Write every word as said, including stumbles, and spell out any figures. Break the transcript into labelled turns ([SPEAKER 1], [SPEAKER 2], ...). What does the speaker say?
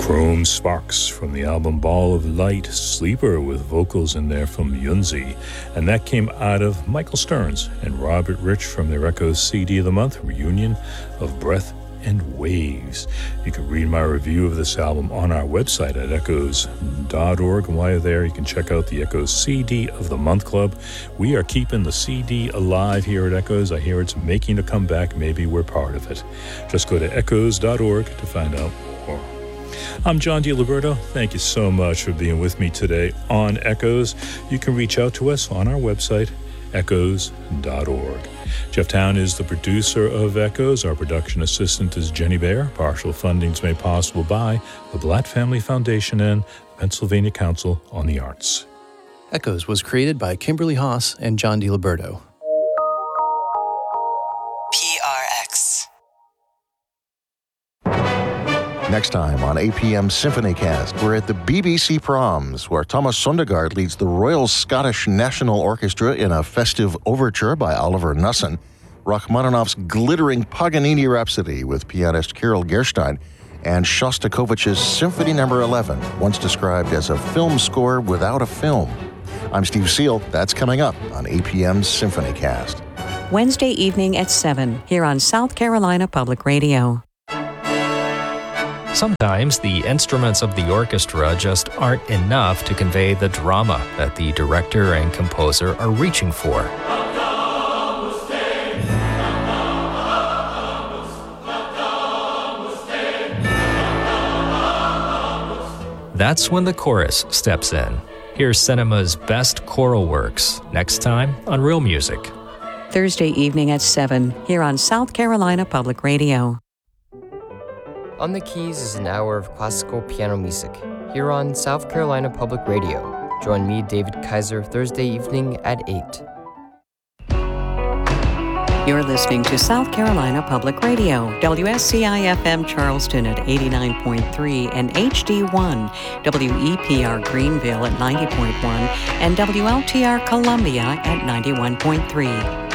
[SPEAKER 1] Chrome Sparks from the album Ball of Light, Sleeper with vocals in there from Yunzi. And that came out of Michael Stearns and Robert Rich from their Echoes C D of the Month, Reunion of Breath and Waves. You can read my review of this album on our website at echoes dot org. And while you're there, you can check out the Echoes C D of the Month Club. We are keeping the C D alive here at Echoes. I hear it's making a comeback. Maybe we're part of it. Just go to echoes dot org to find out more. I'm John DiLiberto. Thank you so much for being with me today on Echoes. You can reach out to us on our website, echoes dot org. Jeff Town is the producer of Echoes. Our production assistant is Jenny Baer. Partial funding is made possible by the Blatt Family Foundation and the Pennsylvania Council on the Arts.
[SPEAKER 2] Echoes was created by Kimberly Haas and John DiLiberto.
[SPEAKER 3] P R X.
[SPEAKER 4] Next time on A P M Symphonycast, we're at the B B C Proms, where Thomas Sondergaard leads the Royal Scottish National Orchestra in a festive overture by Oliver Knussen, Rachmaninoff's glittering Paganini Rhapsody with pianist Carol Gerstein, and Shostakovich's Symphony Number eleven, once described as a film score without a film. I'm Steve Seal. That's coming up on A P M Symphonycast.
[SPEAKER 5] Wednesday evening at seven, here on South Carolina Public Radio.
[SPEAKER 6] Sometimes the instruments of the orchestra just aren't enough to convey the drama that the director and composer are reaching for. That's when the chorus steps in. Here's cinema's best choral works, next time on Real Music.
[SPEAKER 5] Thursday evening at seven, here on South Carolina Public Radio.
[SPEAKER 7] On the Keys is an hour of classical piano music, here on South Carolina Public Radio. Join me, David Kaiser, Thursday evening at eight.
[SPEAKER 5] You're listening to South Carolina Public Radio, W S C I F M Charleston at eighty-nine point three and H D one, W E P R Greenville at ninety point one, and W L T R Columbia at ninety-one point three.